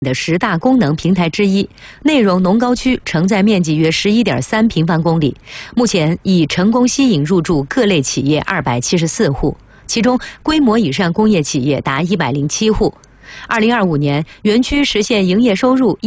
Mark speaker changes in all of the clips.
Speaker 1: 的10大功能平台之一，内容农高区承载面积约11.3平方公里，目前已成功吸引入驻各类企业274户，其中规模以上工业企业达107户。2025年，园区实现营业收入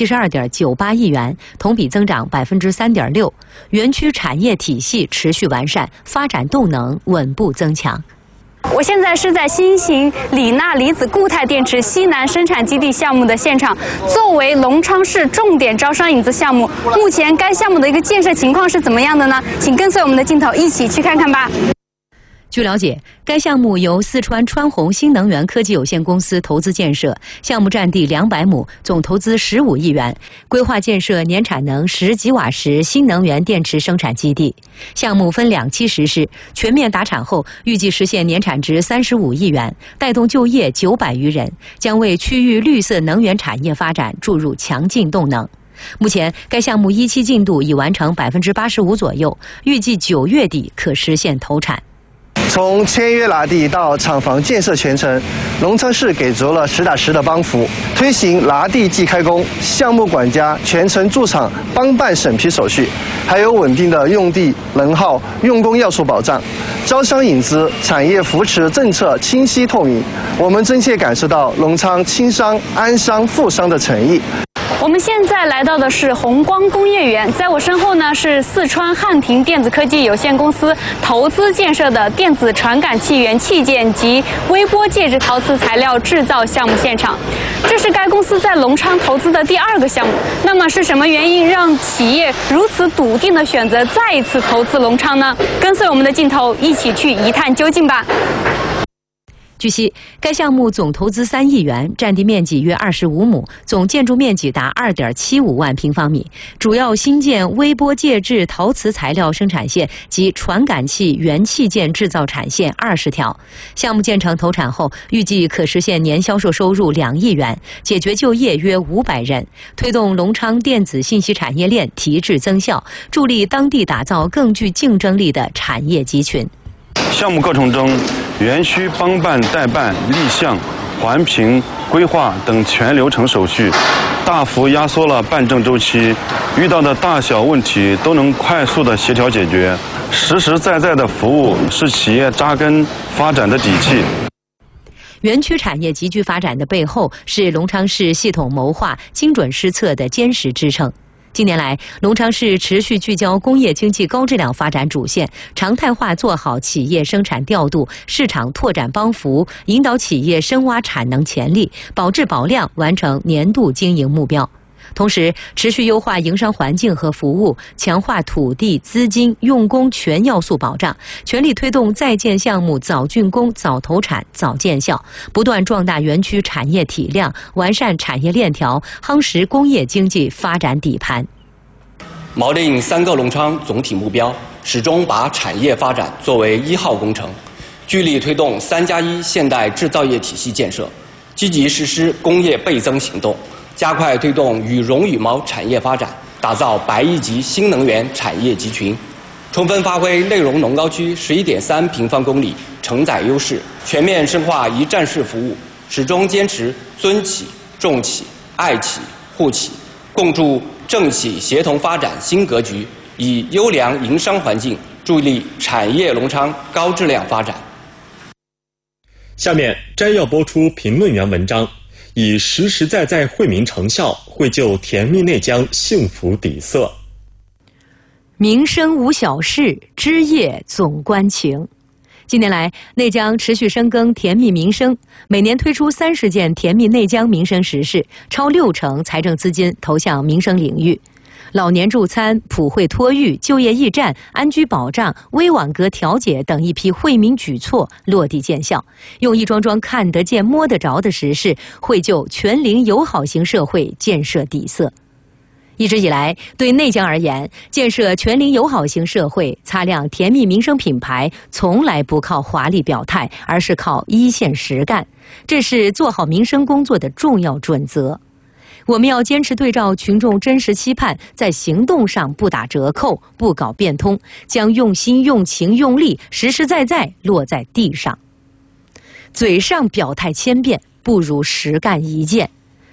Speaker 1: 172.98亿元，同比增长3.6%。园区产业体系持续完善，发展动能稳步增强。
Speaker 2: 我现在是在新型锂钠离子固态电池西南生产基地项目的现场。作为隆昌市重点招商引资项目，目前该项目的一个建设情况是怎么样的呢？请跟随我们的镜头一起去看看吧。
Speaker 1: 据了解，该项目由四川川宏新能源科技有限公司投资建设，项目占地200亩，总投资15亿元，规划建设年产能10吉瓦时新能源电池生产基地。项目分2期实施，全面达产后，预计实现年产值35亿元，带动就业900余人，将为区域绿色能源产业发展注入强劲动能。目前，该项目1期进度已完成85%左右，预计9月底可实现投产。
Speaker 3: 从签约拿地到厂房建设全程，隆昌市给足了实打实的帮扶，推行拿地即开工，项目管家全程驻场帮办审批手续，还有稳定的用地能耗、用工要素保障，招商引资、产业扶持政策清晰透明，我们真切感受到隆昌轻商、安商、富商的诚意。
Speaker 2: 我们现在来到的是红光工业园，在我身后呢是四川汉庭电子科技有限公司投资建设的电子传感器元器件及微波介质陶瓷材料制造项目现场。这是该公司在隆昌投资的第2个项目。那么是什么原因让企业如此笃定地选择再一次投资隆昌呢？跟随我们的镜头一起去一探究竟吧。
Speaker 1: 据悉，该项目总投资3亿元，占地面积约25亩，总建筑面积达2.75万平方米，主要新建微波介质陶瓷材料生产线及传感器元器件制造产线20条。项目建成投产后，预计可实现年销售收入2亿元，解决就业约500人，推动隆昌电子信息产业链提质增效，助力当地打造更具竞争力的产业集群。
Speaker 4: 项目过程中，园区帮办代办、立项、环评、规划等全流程手续，大幅压缩了办证周期，遇到的大小问题都能快速的协调解决，实实在在的服务是企业扎根发展的底气。
Speaker 1: 园区产业急剧发展的背后，是隆昌市系统谋划、精准施策的坚实支撑。近年来，隆昌市持续聚焦工业经济高质量发展主线，常态化做好企业生产调度、市场拓展帮扶，引导企业深挖产能潜力，保质保量，完成年度经营目标。同时，持续优化营商环境和服务，强化土地、资金、用工全要素保障，全力推动在建项目早竣工、早投产、早见效，不断壮大园区产业体量，完善产业链条，夯实工业经济发展底盘。
Speaker 5: 锚定3个隆昌总体目标，始终把产业发展作为1号工程，聚力推动3+1现代制造业体系建设，积极实施工业倍增行动，加快推动羽绒羽毛产业发展，打造100亿级新能源产业集群，充分发挥内容农高区11.3平方公里承载优势，全面深化一站式服务，始终坚持尊企、重企、爱企、护企，共筑政企协同发展新格局，以优良营商环境助力产业隆昌高质量发展。
Speaker 6: 下面摘要播出评论员文章，以实实在在惠民成效，绘就甜蜜内江幸福底色。
Speaker 1: 民生无小事，枝叶总关情。近年来，内江持续深耕甜蜜民生，每年推出30件甜蜜内江民生实事，超60%财政资金投向民生领域。老年助餐、普惠托育、就业驿站、安居保障、微网格调解等一批惠民举措落地见效，用一桩桩看得见摸得着的实事，绘就全龄友好型社会建设底色。一直以来，对内江而言，建设全龄友好型社会、擦亮甜蜜民生品牌，从来不靠华丽表态，而是靠一线实干。这是做好民生工作的重要准则。我们要坚持对照群众真实期盼，在行动上不打折扣、不搞变通，将用心、用情、用力，实实在在落在地上。嘴上表态千遍，不如实干一件。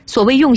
Speaker 1: 所谓用